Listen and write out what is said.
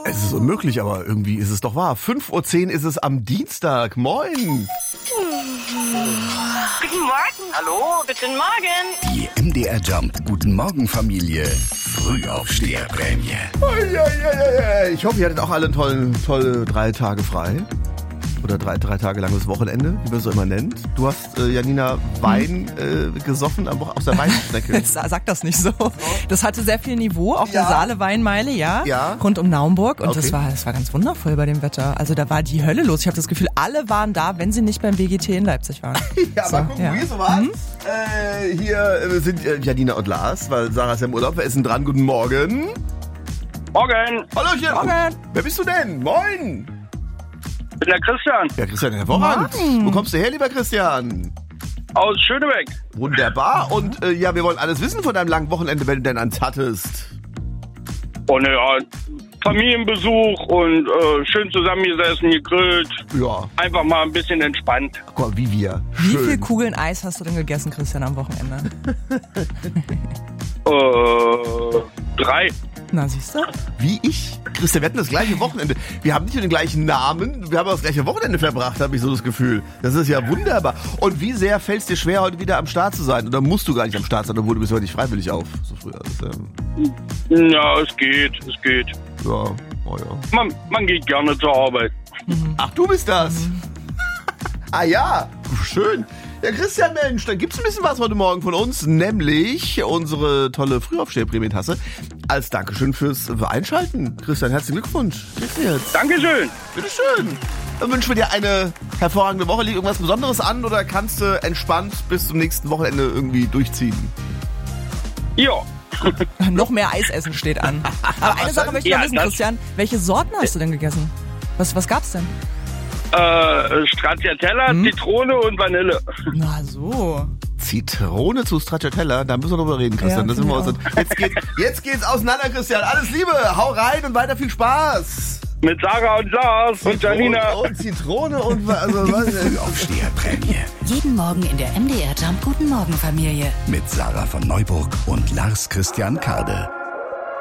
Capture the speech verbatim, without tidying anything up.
Es ist unmöglich, aber irgendwie ist es doch wahr. fünf Uhr zehn ist es am Dienstag. Moin. Guten Morgen. Hallo, guten Morgen. Die M D R Jump Guten Morgen Familie Frühaufsteherprämie. Ich hoffe, ihr hattet auch alle einen tollen, tolle drei Tage frei. Oder drei, drei Tage langes Wochenende, wie man es so immer nennt. Du hast, äh, Janina, Wein äh, gesoffen am Woche aus der Weinstrecke. Sag das nicht so. Das hatte sehr viel Niveau auf Ja. der Saale-Weinmeile, ja, Ja. rund um Naumburg. Und Okay. das war das war ganz wundervoll bei dem Wetter. Also da war die Hölle los. Ich habe das Gefühl, alle waren da, wenn sie nicht beim W G T in Leipzig waren. Ja, So, mal gucken, ja. wie so was. Äh, hier äh, sind äh, Janina und Lars, weil Sarah ist ja im Urlaub. Wir essen dran. Guten Morgen. Morgen, Hallöchen. Morgen. Wer bist du denn? Moin. ich bin der Christian Ja, Christian, hervorragend. Wo kommst du her, lieber Christian? aus Schönebeck. Wunderbar. Und äh, ja, wir wollen alles wissen von deinem langen Wochenende, wenn du denn eins hattest. Und ja, Familienbesuch und äh, schön zusammengesessen, gegrillt. Ja, Einfach mal ein bisschen entspannt. guck mal, wie wir. Wie Schön. viel Kugeln Eis hast du denn gegessen, Christian, am Wochenende? Äh, drei. Na, siehst du? Wie ich? Christian, wir hatten das gleiche Wochenende. Wir haben nicht nur den gleichen Namen, wir haben auch das gleiche Wochenende verbracht, habe ich so das Gefühl. Das ist ja wunderbar. Und wie sehr fällt es dir schwer, heute wieder am Start zu sein? Oder musst du gar nicht am Start sein, obwohl du bist heute nicht freiwillig auf? So früher. Das, ähm, Ja, es geht, es geht. ja, oh ja. Man, man geht gerne zur Arbeit. Ach, du bist das? Ah ja, schön. Ja, Christian, Mensch, dann gibt's ein bisschen was heute Morgen von uns, nämlich unsere tolle Frühaufsteher-Prämientasse als Dankeschön fürs Einschalten. Christian, herzlichen Glückwunsch. Kriegst du jetzt. Dankeschön. Bitteschön. Dann wünschen wir dir eine hervorragende Woche. Liegt irgendwas Besonderes an oder kannst du entspannt bis zum nächsten Wochenende irgendwie durchziehen? Ja, Noch mehr Eis essen steht an. Aber eine Sache möchte ich Ja, noch wissen, das- Christian. Welche Sorten hast du denn gegessen? Was, was gab's denn? äh, Stracciatella, Zitrone und Vanille. Na so. Zitrone zu Stracciatella, da müssen wir drüber reden, Christian. Ja, das sind wir finde uns. Jetzt, geht, jetzt geht's auseinander, Christian. Alles Liebe, hau rein und weiter viel Spaß. Mit Sarah und Lars und Janina. Und Zitrone und also, was, Frühaufsteherprämie Jeden Morgen in der M D R Jump Guten Morgen Familie. mit Sarah von Neuburg und Lars Christian Kade.